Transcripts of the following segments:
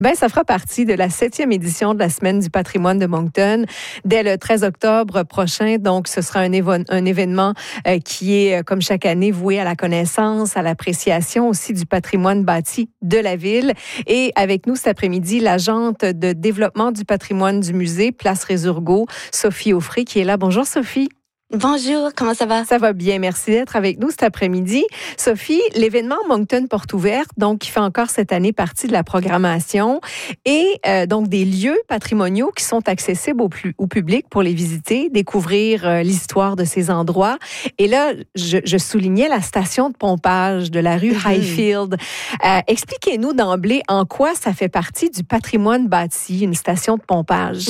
Ben, ça fera partie de la 7e édition de la Semaine du patrimoine de Moncton dès le 13 octobre prochain. Donc, ce sera un événement qui est, comme chaque année, voué à la connaissance, à l'appréciation aussi du patrimoine bâti de la ville. Et avec nous cet après-midi, l'agente de développement du patrimoine du musée Place Résurgo, Sophie Aufrey, qui est là. Bonjour, Sophie. Bonjour, comment ça va? Ça va bien, merci d'être avec nous cet après-midi. Sophie, l'événement Moncton Porte Ouverte, donc qui fait encore cette année partie de la programmation et donc des lieux patrimoniaux qui sont accessibles au public pour les visiter, découvrir l'histoire de ces endroits. Et là, je soulignais la station de pompage de la rue Highfield. Expliquez-nous d'emblée en quoi ça fait partie du patrimoine bâti, une station de pompage.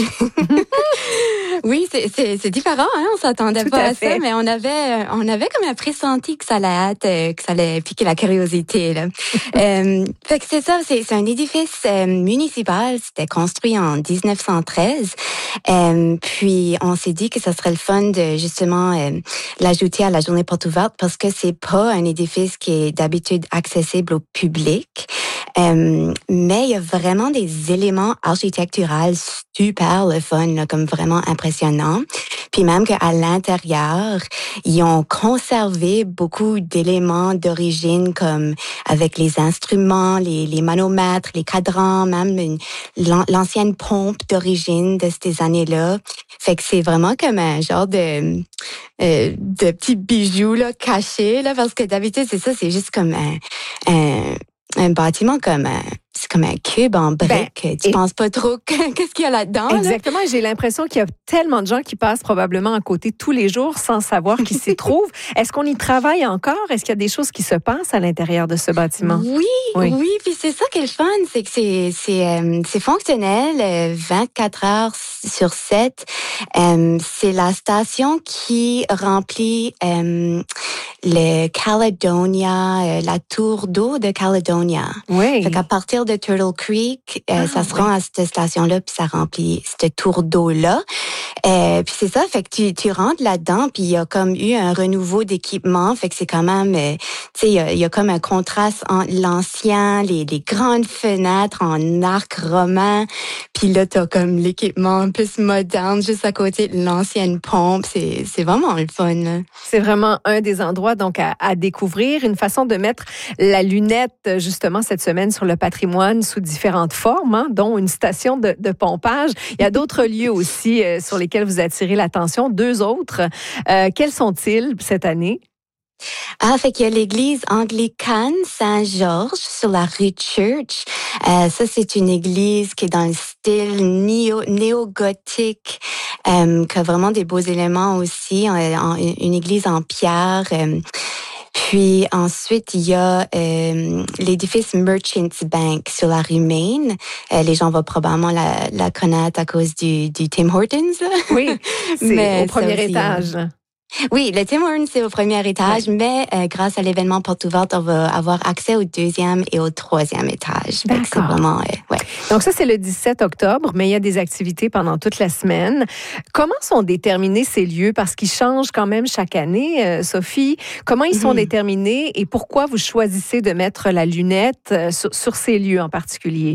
Oui, c'est différent, hein? On s'attendait pas à ça, mais on avait comme un pressenti que ça allait piquer la curiosité, là. Fait que c'est ça, c'est un édifice municipal, c'était construit en 1913. Puis on s'est dit que ça serait le fun de justement l'ajouter à la journée porte ouverte parce que c'est pas un édifice qui est d'habitude accessible au public. Mais il y a vraiment des éléments architecturaux super le fun, là, comme vraiment impressionnant. Puis même qu'à l'intérieur, ils ont conservé beaucoup d'éléments d'origine, comme avec les instruments, les manomètres, les cadrans, même l'ancienne pompe d'origine de ces années-là. Fait que c'est vraiment comme un genre de petits bijoux là cachés là, parce que d'habitude c'est ça, c'est juste comme un bâtiment c'est comme un cube en briques. Tu penses pas trop qu'est-ce qu'il y a là-dedans. Exactement. Là? J'ai l'impression qu'il y a tellement de gens qui passent probablement à côté tous les jours sans savoir qui s'y trouve. Est-ce qu'on y travaille encore? Est-ce qu'il y a des choses qui se passent à l'intérieur de ce bâtiment? Oui. Puis c'est ça qui est le fun, c'est que c'est fonctionnel 24 heures sur 7. C'est la station qui remplit le Caledonia, la tour d'eau de Caledonia. Oui. Fait qu'à partir de Turtle Creek, ça se rend à cette station-là, puis ça remplit cette tour d'eau-là. Puis c'est ça, fait que tu rentres là-dedans, puis il y a comme eu un renouveau d'équipement, fait que c'est quand même, tu sais, il y a comme un contraste entre l'ancien, les grandes fenêtres en arc roman, puis là, t'as comme l'équipement plus moderne juste à côté de l'ancienne pompe. C'est vraiment le fun, là. C'est vraiment un des endroits donc à découvrir, une façon de mettre la lunette justement cette semaine sur le patrimoine sous différentes formes, hein, dont une station de pompage. Il y a d'autres lieux aussi sur lesquels vous attirez l'attention, 2 autres. Quels sont-ils cette année? Fait qu'il y a l'église anglicane Saint-Georges sur la rue Church. Ça, c'est une église qui est dans le style néo-gothique, qui a vraiment des beaux éléments aussi. Une église en pierre. Puis ensuite, il y a l'édifice Merchants Bank sur la rue Main. Les gens vont probablement la connaître à cause du Tim Hortons. Là. Oui, c'est au premier étage. Oui, le Tim Hortons, c'est au premier étage, mais grâce à l'événement Porte Ouverte, on va avoir accès au 2e et au 3e étage. D'accord. C'est vraiment, ouais. Donc ça, c'est le 17 octobre, mais il y a des activités pendant toute la semaine. Comment sont déterminés ces lieux? Parce qu'ils changent quand même chaque année, Sophie. Comment ils sont déterminés et pourquoi vous choisissez de mettre la lunette sur ces lieux en particulier?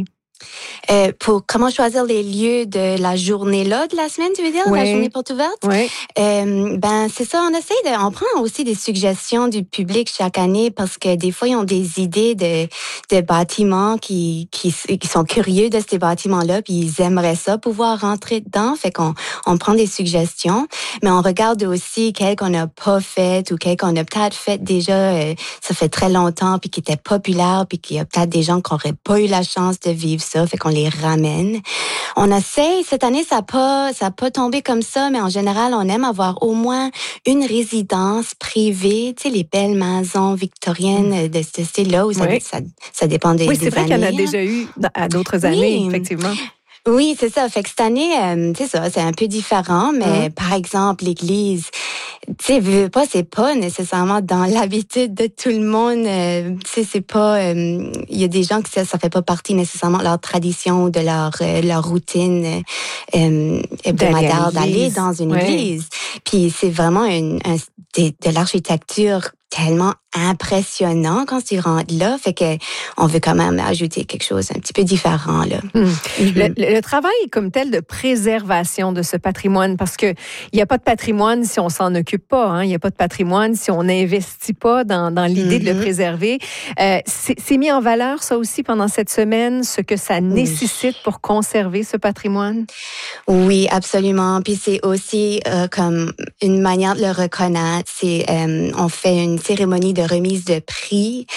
Pour comment choisir les lieux de la journée-là de la semaine, tu veux dire, la journée porte ouverte? Oui. Ben, c'est ça, on prend aussi des suggestions du public chaque année parce que des fois, ils ont des idées de bâtiments qui sont curieux de ces bâtiments-là puis ils aimeraient ça pouvoir rentrer dedans. Fait qu'on prend des suggestions, mais on regarde aussi quels qu'on n'a pas fait ou quels qu'on a peut-être fait déjà, ça fait très longtemps puis qui étaient populaires puis qu'il y a peut-être des gens qui n'auraient pas eu la chance de vivre ça, fait qu'on les ramène. On essaye, cette année, ça a pas tombé comme ça, mais en général, on aime avoir au moins une résidence privée, tu sais, les belles maisons victoriennes de ce style-là, où ça dépend des années. Oui, c'est vrai qu'il y en a déjà eu à d'autres années, effectivement. Oui, c'est ça. Fait que cette année, c'est ça, c'est un peu différent, mais par exemple, l'église, tu sais, veux pas, c'est pas nécessairement dans l'habitude de tout le monde. Tu sais, c'est pas, il y a des gens que ça fait pas partie nécessairement de leur tradition ou de leur routine hebdomadaire d'aller dans une église. Puis c'est vraiment de l'architecture tellement impressionnant quand tu rentres là. Fait que on veut quand même ajouter quelque chose un petit peu différent, là. Le travail comme tel de préservation de ce patrimoine, parce que il n'y a pas de patrimoine si on s'en occupe pas, hein. Il n'y a pas de patrimoine si on n'investit pas dans l'idée de le préserver. C'est mis en valeur, ça aussi, pendant cette semaine, ce que ça nécessite pour conserver ce patrimoine? Oui, absolument. Puis c'est aussi comme une manière de le reconnaître. On fait une cérémonie de remise de prix,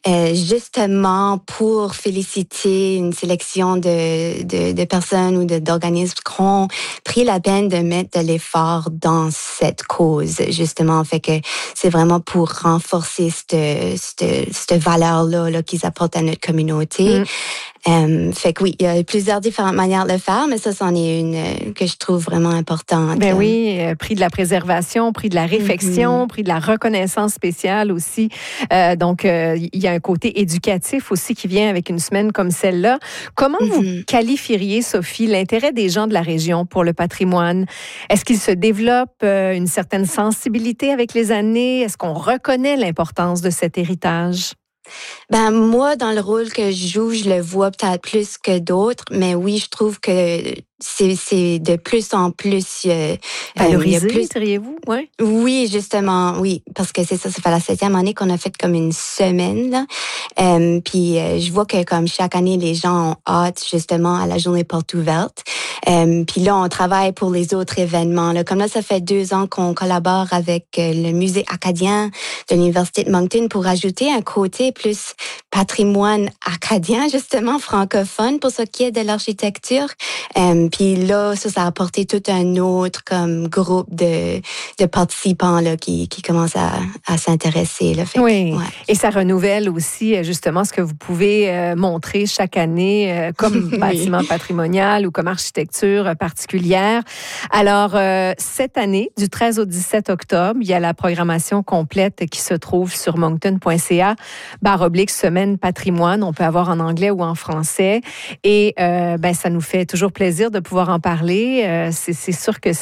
justement pour féliciter une sélection de personnes ou d'organismes qui ont pris la peine de mettre de l'effort dans cette cause, justement. Fait que c'est vraiment pour renforcer cette valeur-là qu'ils apportent à notre communauté. Fait que oui, il y a plusieurs différentes manières de le faire, mais ça, c'en est une que je trouve vraiment importante. Ben oui, prix de la préservation, prix de la réflexion, prix de la reconnaissance spéciale aussi. Donc, il y a un côté éducatif aussi qui vient avec une semaine comme celle-là. Comment vous qualifieriez, Sophie, l'intérêt des gens de la région pour le patrimoine? Est-ce qu'il se développe une certaine sensibilité avec les années? Est-ce qu'on reconnaît l'importance de cet héritage? Ben moi, dans le rôle que je joue, je le vois peut-être plus que d'autres, mais oui, je trouve que c'est de plus en plus valorisé, diriez-vous? Ouais. Oui, justement, oui, parce que c'est ça, ça fait la 7e année qu'on a fait comme une semaine, là. Puis je vois que comme chaque année, les gens ont hâte justement à la journée porte ouverte. Puis là, on travaille pour les autres événements, là. Comme là, ça fait 2 ans qu'on collabore avec le musée acadien de l'Université de Moncton pour ajouter un côté plus patrimoine acadien, justement, francophone, pour ce qui est de l'architecture. Puis là, ça a apporté tout un autre comme groupe de participants là, qui commencent à s'intéresser. Là. Oui, et ça renouvelle aussi justement ce que vous pouvez montrer chaque année comme bâtiment patrimonial ou comme architecture particulière. Alors, cette année, du 13 au 17 octobre, il y a la programmation complète qui se trouve sur moncton.ca/semaine patrimoine. On peut avoir en anglais ou en français. Et ça nous fait toujours plaisir de pouvoir en parler. C'est sûr que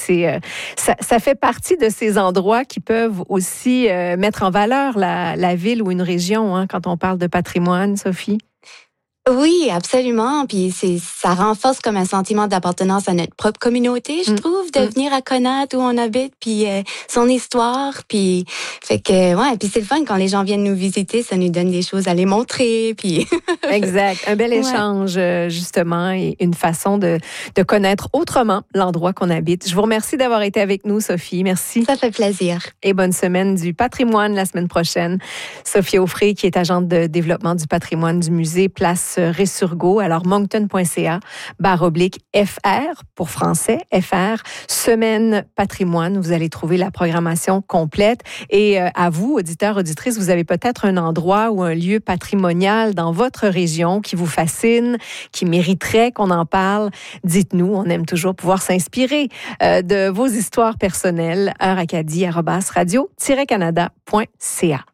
ça fait partie de ces endroits qui peuvent aussi mettre en valeur la ville ou une région, hein, quand on parle de patrimoine, Sophie. Oui, absolument. Puis ça renforce comme un sentiment d'appartenance à notre propre communauté, je trouve, de venir à connaître où on habite, puis son histoire. Puis fait que puis c'est le fun quand les gens viennent nous visiter, ça nous donne des choses à les montrer. Puis exact, un bel échange justement et une façon de connaître autrement l'endroit qu'on habite. Je vous remercie d'avoir été avec nous, Sophie. Merci. Ça fait plaisir. Et bonne semaine du patrimoine la semaine prochaine. Sophie Auffray, qui est agente de développement du patrimoine du musée Place Ressurgo. Alors, moncton.ca/FR pour français, FR, semaine patrimoine. Vous allez trouver la programmation complète. Et à vous, auditeurs, auditrices, vous avez peut-être un endroit ou un lieu patrimonial dans votre région qui vous fascine, qui mériterait qu'on en parle. Dites-nous, on aime toujours pouvoir s'inspirer de vos histoires personnelles. Heure Acadie @radio-canada.ca.